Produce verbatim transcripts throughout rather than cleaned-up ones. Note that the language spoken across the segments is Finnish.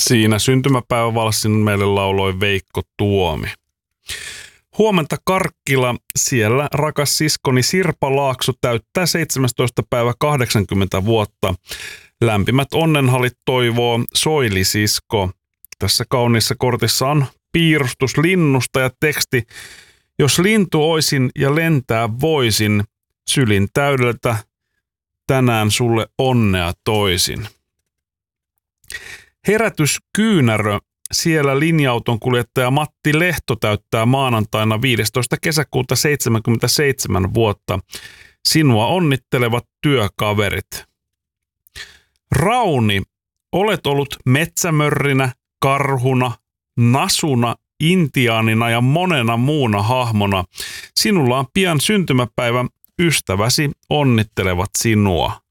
Siinä syntymäpäivävalssin meille lauloi Veikko Tuomi. Huomenta Karkkila, siellä rakas siskoni Sirpa Laakso täyttää seitsemästoista päivä kahdeksankymmentä vuotta. Lämpimät onnenhalit toivoo Soili-sisko. Tässä kauniissa kortissa on piirustus linnusta ja teksti: jos lintu oisin ja lentää voisin, sylin täydeltä tänään sulle onnea toisin. Herätys Kyynärö, siellä linja-auton kuljettaja Matti Lehto täyttää maanantaina viidestoista kesäkuuta seitsemänkymmentäseitsemän vuotta. Sinua onnittelevat työkaverit. Rauni, olet ollut metsämörrinä, karhuna, nasuna, intiaanina ja monena muuna hahmona. Sinulla on pian syntymäpäivä, ystäväsi onnittelevat sinua.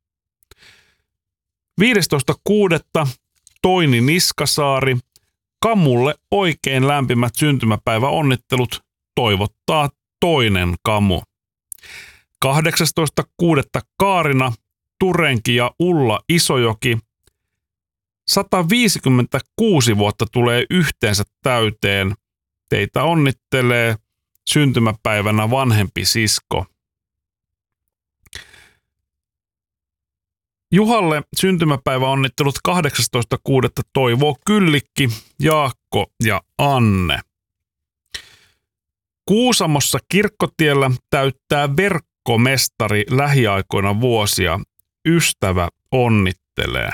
viidestoista kuudetta Toini Niskasaari, Kamulle oikein lämpimät syntymäpäiväonnittelut toivottaa toinen Kamu. kahdeksastoista kuudetta Kaarina, Turenki ja Ulla Isojoki. sata viisikymmentäkuusi vuotta tulee yhteensä täyteen. Teitä onnittelee syntymäpäivänä vanhempi sisko. Juhalle syntymäpäiväonnittelut kahdeksastoista kuudetta toivoo Kyllikki, Jaakko ja Anne. Kuusamossa Kirkkotiellä täyttää verkkomestari lähiaikoina vuosia. Ystävä onnittelee.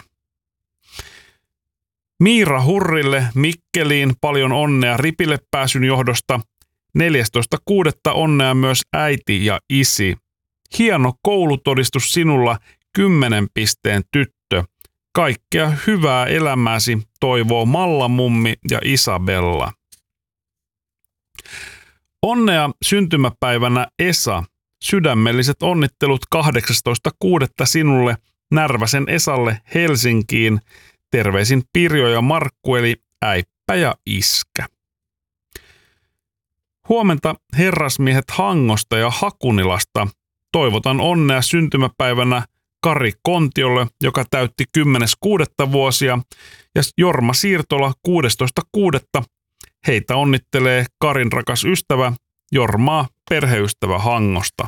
Miira Hurrille Mikkeliin paljon onnea ripille pääsyn johdosta. neljästoista kuudetta onnea myös äiti ja isi. Hieno koulutodistus sinulla, kymmenen pisteen tyttö. Kaikkea hyvää elämääsi toivoo Malla mummi ja Isabella. Onnea syntymäpäivänä Esa. Sydämelliset onnittelut kahdeksastoista kuudetta sinulle, Närväsen Esalle Helsinkiin. Terveisin Pirjo ja Markku eli äippä ja iskä. Huomenta herrasmiehet Hangosta ja Hakunilasta. Toivotan onnea syntymäpäivänä Kari Kontiolle, joka täytti kymmenes kuudetta vuosia, ja Jorma Siirtola kuudestoista kuudetta Heitä onnittelee Karin rakas ystävä Jormaa perheystävä Hangosta.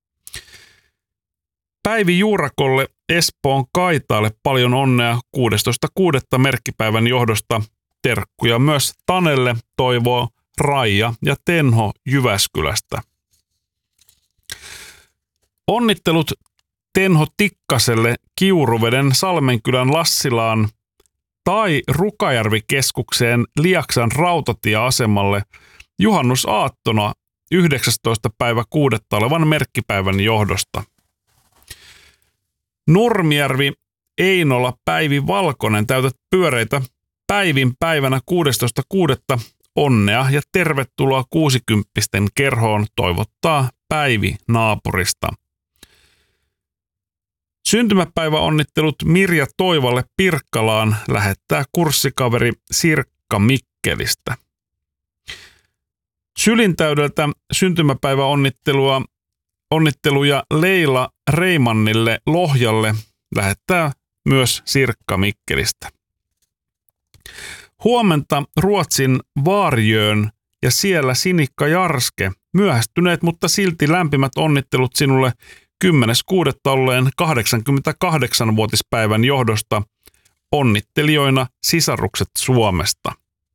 Päivi Juurakolle Espoon Kaitaalle paljon onnea kuudestoista kuudetta merkkipäivän johdosta. Terkkuja myös Tanelle toivoo Raija ja Tenho Jyväskylästä. Onnittelut Tenho Tikkaselle Kiuruveden Salmenkylän Lassilaan tai Rukajärvi-keskukseen Lieksan rautatieasemalle juhannusaattona yhdeksästoista päivä kuudetta olevan merkkipäivän johdosta. Nurmijärvi Einola Päivi Valkonen täytät pyöreitä Päivin päivänä kuudestoista kuudetta onnea ja tervetuloa kuusikymppisten kerhoon toivottaa Päivi naapurista. Syntymäpäiväonnittelut Mirja Toivalle Pirkkalaan lähettää kurssikaveri Sirkka Mikkelistä. Sylintäydeltä syntymäpäiväonnittelua onnitteluja Leila Reimannille Lohjalle lähettää myös Sirkka Mikkelistä. Huomenta Ruotsin Vaarjöön ja siellä Sinikka Jarske. Myöhästyneet, mutta silti lämpimät onnittelut sinulle kymmenes kuudetta olleen kahdeksankymmentäkahdeksanvuotispäivän johdosta. Onnittelijoina sisarukset Suomesta.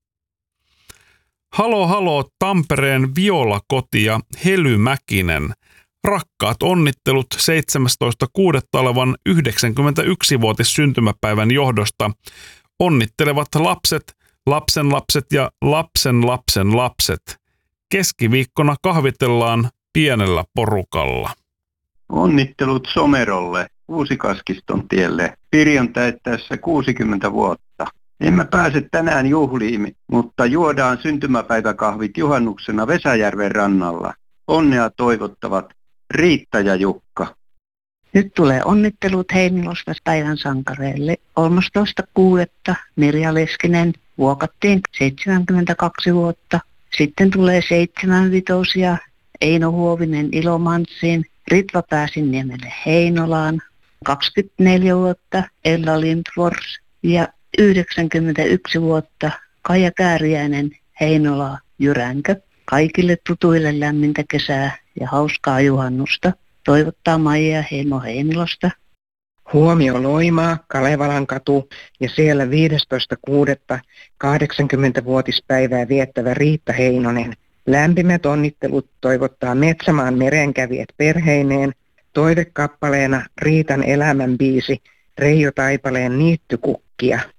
Halo halo Tampereen Viola-koti ja Hely Mäkinen. Rakkaat onnittelut seitsemästoista kuudetta olevan yhdeksänkymmentäyksivuotis syntymäpäivän johdosta. Onnittelevat lapset, lapsenlapset ja lapsen lapsen lapset. Keskiviikkona kahvitellaan pienellä porukalla. Onnittelut Somerolle Uusikaskiston tielle Pirjon täyttäessä kuusikymmentä vuotta. Emme pääse tänään juhliin, mutta juodaan syntymäpäiväkahvit juhannuksena Vesäjärven rannalla. Onnea toivottavat Riitta ja Jukka. Nyt tulee onnittelut Heinilasta päivän sankareille. kolmastoista kuudetta Mirja Leskinen vuokattiin seitsemänkymmentäkaksi vuotta. Sitten tulee seitsemän vitosia Eino Huovinen Ilomantsiin. Ritva Pääsinniemelle Heinolaan. kaksikymmentäneljä vuotta Ella Lindfors ja yhdeksänkymmentäyksi vuotta, Kaija Kääriäinen, Heinola, Jyränkö. Kaikille tutuille lämmintä kesää ja hauskaa juhannusta. Toivottaa Maija Heimo Heinilasta. Huomio Loimaa, Kalevalan katu ja siellä viidestoista kuudetta kahdeksankymmentävuotispäivää viettävä Riitta Heinonen. Lämpimät onnittelut toivottaa Metsämaan merenkävijät perheineen. Toivekappaleena Riitan elämän biisi Reijo Taipaleen Niittykukkia.